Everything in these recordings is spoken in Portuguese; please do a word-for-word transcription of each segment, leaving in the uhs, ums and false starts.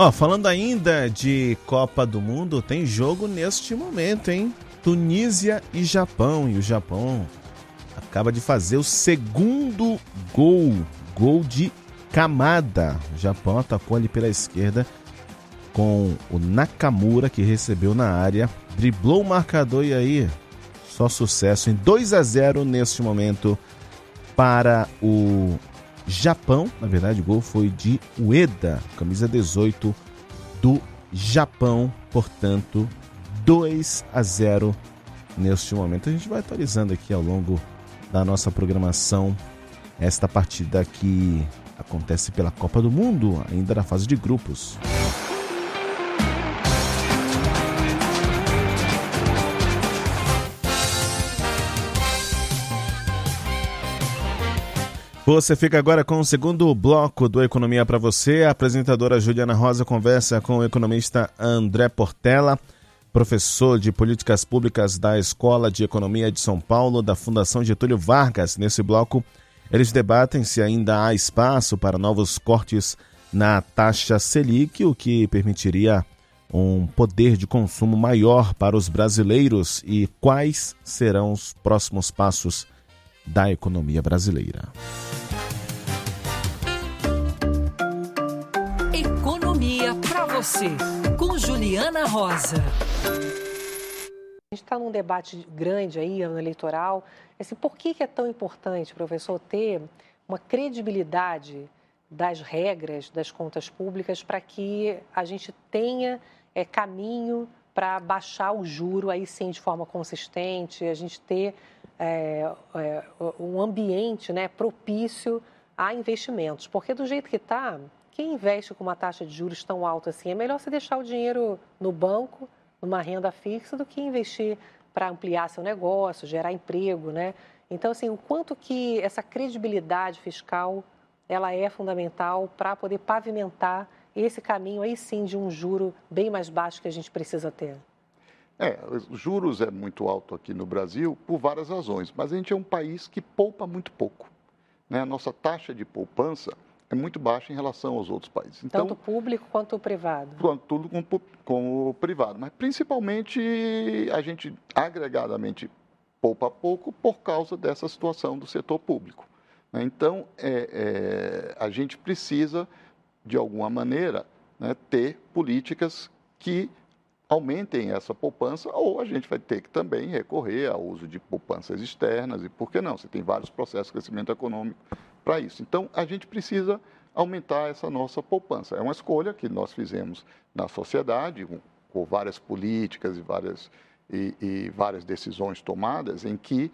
Ó, falando ainda de Copa do Mundo, tem jogo neste momento, hein? Tunísia e Japão. E o Japão acaba de fazer o segundo gol. Gol de Kamada. O Japão atacou ali pela esquerda com o Nakamura, que recebeu na área. Driblou o marcador e aí, só sucesso em dois a zero neste momento para o Japão. Na verdade, o gol foi de Ueda, camisa dezoito do Japão. Portanto, dois a zero neste momento. A gente vai atualizando aqui ao longo da nossa programação esta partida que acontece pela Copa do Mundo, ainda na fase de grupos. Você fica agora com o segundo bloco do Economia para você. A apresentadora Juliana Rosa conversa com o economista André Portela, professor de Políticas Públicas da Escola de Economia de São Paulo, da Fundação Getúlio Vargas. Nesse bloco, eles debatem se ainda há espaço para novos cortes na taxa Selic, o que permitiria um poder de consumo maior para os brasileiros e quais serão os próximos passos da economia brasileira. Economia para você, com Juliana Rosa. A gente está num debate grande aí, ano eleitoral. Assim, por que, que é tão importante, professor, ter uma credibilidade das regras das contas públicas para que a gente tenha é, caminho para baixar o juro aí sim de forma consistente, a gente ter é, é, um ambiente, né, propício a investimentos? Porque do jeito que está, quem investe com uma taxa de juros tão alta assim, é melhor você deixar o dinheiro no banco, numa renda fixa, do que investir para ampliar seu negócio, gerar emprego, né? Então, assim, o quanto que essa credibilidade fiscal, ela é fundamental para poder pavimentar esse caminho aí sim de um juro bem mais baixo que a gente precisa ter. É, os juros é muito alto aqui no Brasil por várias razões, mas a gente é um país que poupa muito pouco, né? A nossa taxa de poupança é muito baixa em relação aos outros países. Então, tanto público quanto o privado. Quanto tudo com, com o privado, mas principalmente a gente agregadamente poupa pouco por causa dessa situação do setor público, né? Então, é, é, a gente precisa, de alguma maneira, né, ter políticas que aumentem essa poupança, ou a gente vai ter que também recorrer ao uso de poupanças externas, e por que não? Você tem vários processos de crescimento econômico para isso. Então, a gente precisa aumentar essa nossa poupança. É uma escolha que nós fizemos na sociedade, com, com várias políticas e várias, e, e várias decisões tomadas, em que,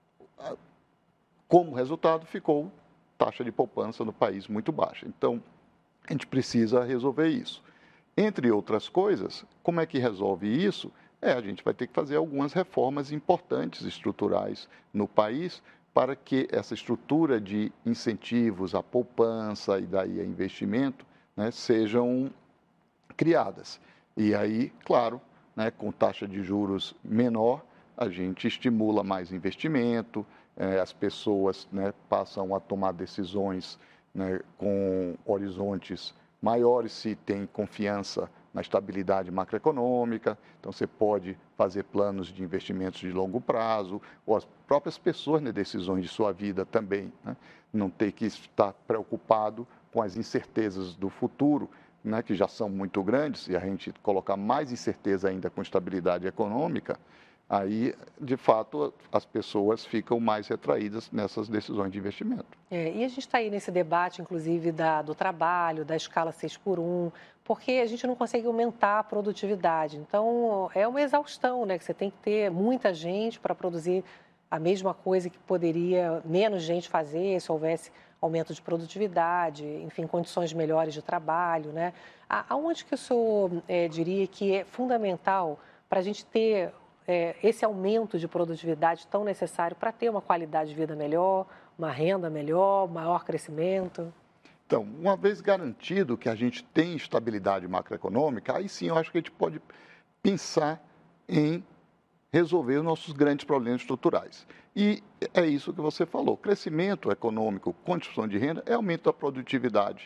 como resultado, ficou taxa de poupança no país muito baixa. Então, a gente precisa resolver isso. Entre outras coisas, como é que resolve isso? É, a gente vai ter que fazer algumas reformas importantes estruturais no país para que essa estrutura de incentivos à poupança e daí a investimento, né, sejam criadas. E aí, claro, né, com taxa de juros menor, a gente estimula mais investimento, eh, as pessoas, né, passam a tomar decisões, né, com horizontes maiores, se tem confiança na estabilidade macroeconômica. Então, você pode fazer planos de investimentos de longo prazo, ou as próprias pessoas nas decisões de sua vida também, né? Não ter que estar preocupado com as incertezas do futuro, né, que já são muito grandes, e a gente colocar mais incerteza ainda com estabilidade econômica, aí, de fato, as pessoas ficam mais retraídas nessas decisões de investimento. É, e a gente está aí nesse debate, inclusive, da, do trabalho, da escala seis por um, porque a gente não consegue aumentar a produtividade. Então, é uma exaustão, né? Que você tem que ter muita gente para produzir a mesma coisa que poderia menos gente fazer se houvesse aumento de produtividade, enfim, condições melhores de trabalho, né? Aonde que o senhor é, diria que é fundamental para a gente ter É, esse aumento de produtividade tão necessário para ter uma qualidade de vida melhor, uma renda melhor, maior crescimento? Então, uma vez garantido que a gente tem estabilidade macroeconômica, aí sim eu acho que a gente pode pensar em resolver os nossos grandes problemas estruturais. E é isso que você falou, crescimento econômico, construção de renda, é aumento da produtividade,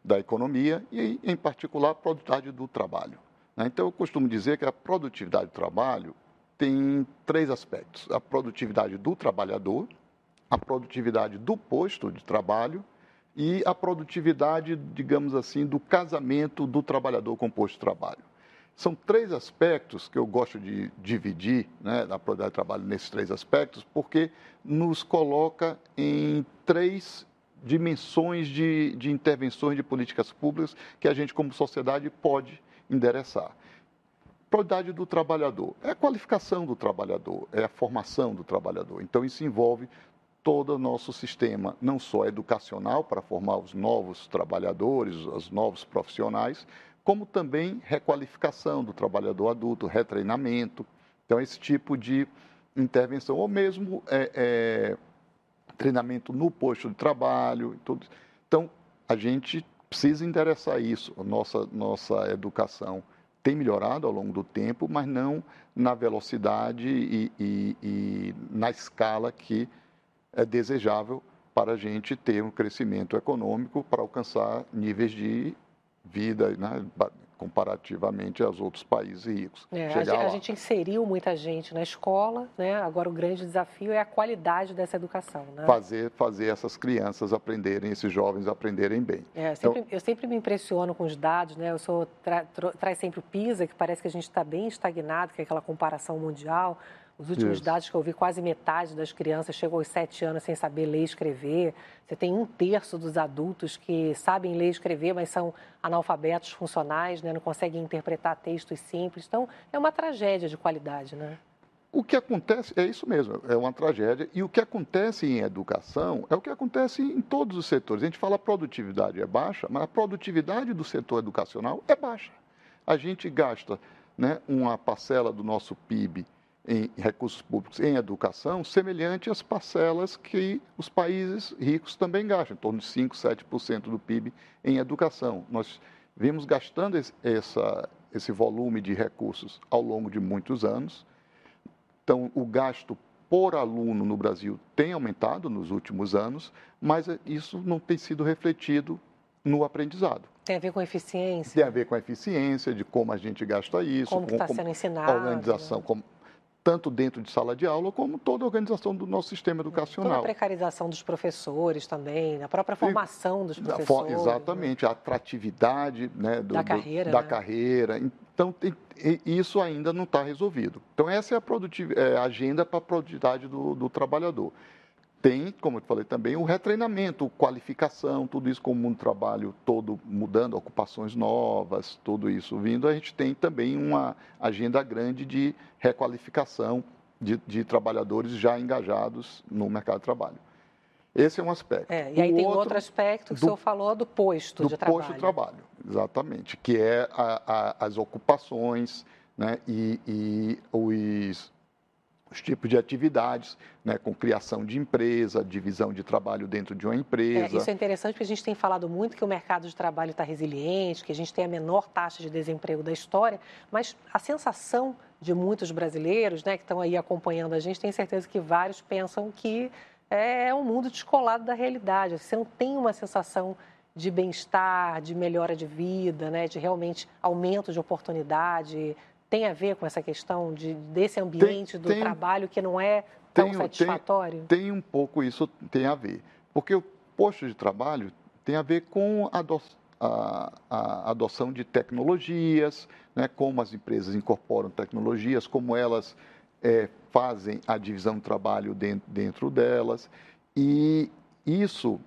da economia e, em particular, a produtividade do trabalho. Então, eu costumo dizer que a produtividade do trabalho tem três aspectos: a produtividade do trabalhador, a produtividade do posto de trabalho e a produtividade, digamos assim, do casamento do trabalhador com o posto de trabalho. São três aspectos que eu gosto de dividir, né, a produtividade do trabalho nesses três aspectos, porque nos coloca em três dimensões de, de intervenções de políticas públicas que a gente, como sociedade, pode endereçar. Produtividade do trabalhador é a qualificação do trabalhador, é a formação do trabalhador. Então, isso envolve todo o nosso sistema, não só educacional, para formar os novos trabalhadores, os novos profissionais, como também requalificação do trabalhador adulto, retreinamento. Então, esse tipo de intervenção, ou mesmo é, é, treinamento no posto de trabalho. Tudo. Então, a gente precisa endereçar isso. A nossa, nossa educação tem melhorado ao longo do tempo, mas não na velocidade e, e, e na escala que é desejável para a gente ter um crescimento econômico para alcançar níveis de vida, né, comparativamente aos outros países ricos. É, a, gente, a gente inseriu muita gente na escola, né? Agora o grande desafio é a qualidade dessa educação. Né? Fazer, fazer essas crianças aprenderem, esses jovens aprenderem bem. É, eu, sempre, então, eu sempre me impressiono com os dados, né? Eu sou, tra, tra, traz sempre o PISA, que parece que a gente está bem estagnado, que é aquela comparação mundial. Os últimos Isso. dados que eu vi, quase metade das crianças chegou aos sete anos sem saber ler e escrever. Você tem um terço dos adultos que sabem ler e escrever, mas são analfabetos funcionais, né? Não conseguem interpretar textos simples. Então, é uma tragédia de qualidade, né? O que acontece, é isso mesmo, é uma tragédia. E o que acontece em educação é o que acontece em todos os setores. A gente fala a produtividade é baixa, mas a produtividade do setor educacional é baixa. A gente gasta, né, uma parcela do nosso P I B em recursos públicos em educação, semelhante às parcelas que os países ricos também gastam, em torno de cinco, sete por cento do P I B em educação. Nós vimos gastando esse, essa, esse volume de recursos ao longo de muitos anos. Então, o gasto por aluno no Brasil tem aumentado nos últimos anos, mas isso não tem sido refletido no aprendizado. Tem a ver com eficiência? Tem a ver com a eficiência, de como a gente gasta isso. Como está sendo ensinado. A organização, como, tanto dentro de sala de aula, como toda a organização do nosso sistema educacional. Toda a precarização dos professores também, a própria formação dos professores. Exatamente, né? A atratividade, né, do, da carreira. Do, da né? carreira. Então, tem, isso ainda não está resolvido. Então, essa é a, é a agenda para a produtividade do, do trabalhador. Tem, como eu falei também, o retreinamento, qualificação, tudo isso com o mundo do trabalho todo mudando, ocupações novas, tudo isso vindo. A gente tem também uma agenda grande de requalificação de, de trabalhadores já engajados no mercado de trabalho. Esse é um aspecto. É, e aí o tem outro, outro aspecto que do, o senhor falou do posto do de trabalho. Do posto de trabalho, exatamente, que é a, a, as ocupações, né, e, e os... os tipos de atividades, né, com criação de empresa, divisão de trabalho dentro de uma empresa. É, isso é interessante porque a gente tem falado muito que o mercado de trabalho está resiliente, que a gente tem a menor taxa de desemprego da história, mas a sensação de muitos brasileiros, né, que estão aí acompanhando a gente, tem certeza que vários pensam que é um mundo descolado da realidade. Você não tem uma sensação de bem-estar, de melhora de vida, né, de realmente aumento de oportunidade. Tem a ver com essa questão de, desse ambiente tem, do tem, trabalho que não é tão tem, satisfatório? Tem, tem um pouco isso, tem a ver. Porque o posto de trabalho tem a ver com a, ado, a, a adoção de tecnologias, né, como as empresas incorporam tecnologias, como elas é, fazem a divisão do trabalho dentro, dentro delas. E isso,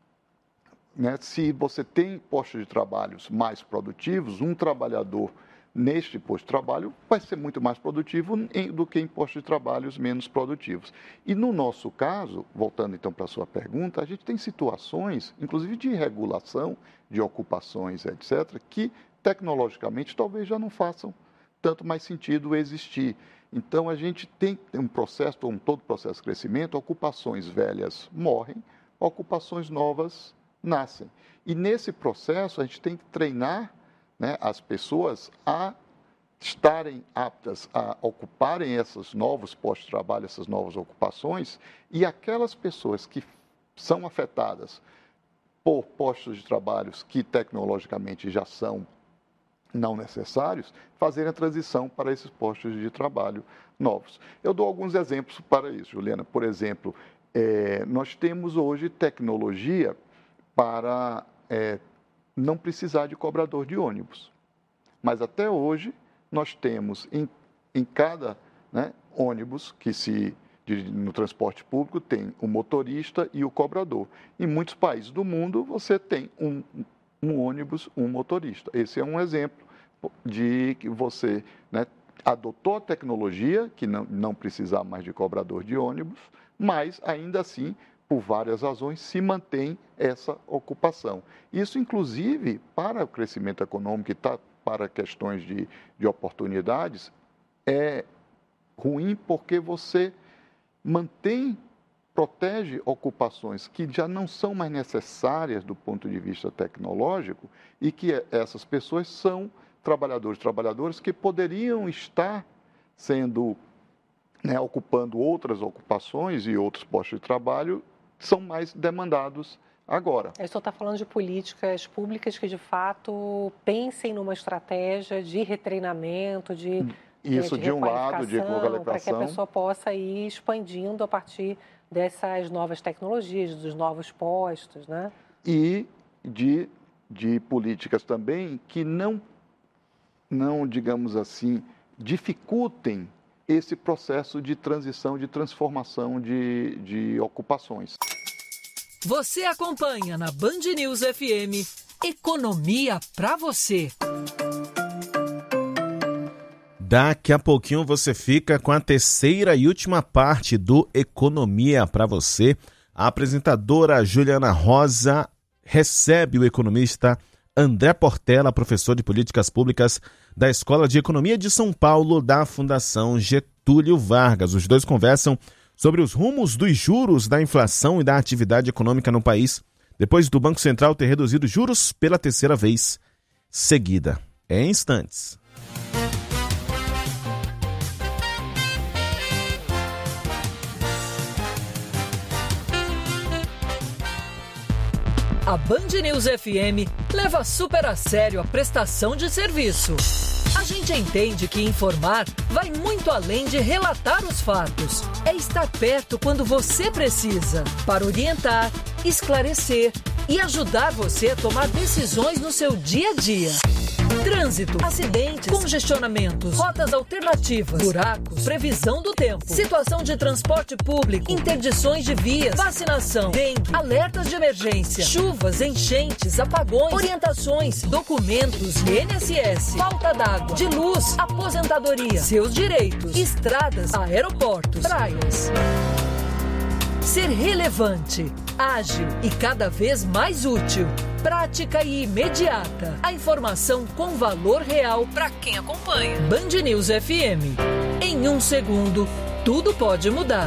né, se você tem postos de trabalho mais produtivos, um trabalhador neste posto de trabalho vai ser muito mais produtivo em, do que em postos de trabalho menos produtivos. E no nosso caso, voltando então para a sua pergunta, a gente tem situações, inclusive de regulação de ocupações, etcétera, que tecnologicamente talvez já não façam tanto mais sentido existir. Então a gente tem um processo, como todo processo de crescimento, ocupações velhas morrem, ocupações novas nascem. E nesse processo a gente tem que treinar, né, as pessoas a estarem aptas a ocuparem esses novos postos de trabalho, essas novas ocupações, e aquelas pessoas que são afetadas por postos de trabalho que tecnologicamente já são não necessários, fazerem a transição para esses postos de trabalho novos. Eu dou alguns exemplos para isso, Juliana. Por exemplo, é, nós temos hoje tecnologia para é, não precisar de cobrador de ônibus. Mas até hoje nós temos em, em cada né, ônibus que se de, no transporte público tem o motorista e o cobrador. Em muitos países do mundo você tem um, um ônibus, um motorista. Esse é um exemplo de que você né, adotou a tecnologia, que não, não precisar mais de cobrador de ônibus, mas ainda assim, por várias razões, se mantém essa ocupação. Isso, inclusive, para o crescimento econômico e tá, para questões de, de oportunidades, é ruim porque você mantém, protege ocupações que já não são mais necessárias do ponto de vista tecnológico e que essas pessoas são trabalhadores e trabalhadoras que poderiam estar sendo, né, ocupando outras ocupações e outros postos de trabalho, são mais demandados agora. Eu só está falando de políticas públicas que, de fato, pensem numa estratégia de retreinamento, de... Isso, de, de um lado, de qualificação. Para que a pessoa possa ir expandindo a partir dessas novas tecnologias, dos novos postos, né? E de, de políticas também que não, não, digamos assim, dificultem esse processo de transição, de transformação de, de ocupações. Você acompanha na Band News F M Economia para você. Daqui a pouquinho você fica com a terceira e última parte do Economia para você. A apresentadora Juliana Rosa recebe o economista André Portela, professor de Políticas Públicas da Escola de Economia de São Paulo, da Fundação Getúlio Vargas. Os dois conversam sobre os rumos dos juros, da inflação e da atividade econômica no país, depois do Banco Central ter reduzido juros pela terceira vez seguida. É em instantes. A Band News F M leva super a sério a prestação de serviço. A gente entende que informar vai muito além de relatar os fatos. É estar perto quando você precisa, para orientar, esclarecer e ajudar você a tomar decisões no seu dia a dia. Trânsito, acidentes, congestionamentos, rotas alternativas, buracos, previsão do tempo, situação de transporte público, interdições de vias, vacinação, dengue, alertas de emergência, chuvas, enchentes, apagões, orientações, documentos, I N S S, falta d'água, de luz, aposentadoria, seus direitos, estradas, aeroportos, praias. Ser relevante, ágil e cada vez mais útil. Prática e imediata. A informação com valor real para quem acompanha. Band News F M. Em um segundo, tudo pode mudar.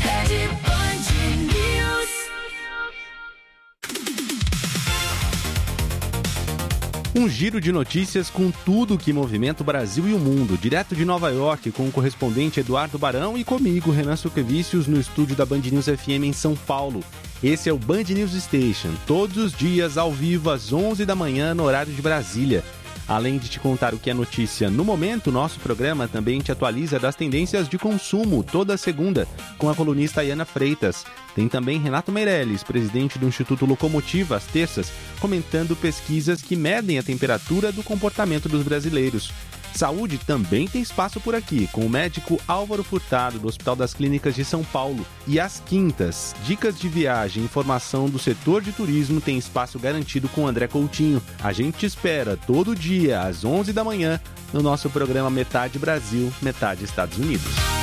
Um giro de notícias com tudo que movimenta o Brasil e o mundo. Direto de Nova York, com o correspondente Eduardo Barão e comigo, Renan Suquevicius, no estúdio da Band News F M em São Paulo. Esse é o Band News Station, todos os dias ao vivo às onze da manhã no horário de Brasília. Além de te contar o que é notícia no momento, nosso programa também te atualiza das tendências de consumo toda segunda, com a colunista Ayana Freitas. Tem também Renato Meirelles, presidente do Instituto Locomotiva, às terças, comentando pesquisas que medem a temperatura do comportamento dos brasileiros. Saúde também tem espaço por aqui, com o médico Álvaro Furtado, do Hospital das Clínicas de São Paulo. E às quintas, dicas de viagem e informação do setor de turismo tem espaço garantido com André Coutinho. A gente te espera todo dia, às onze da manhã, no nosso programa Metade Brasil, Metade Estados Unidos.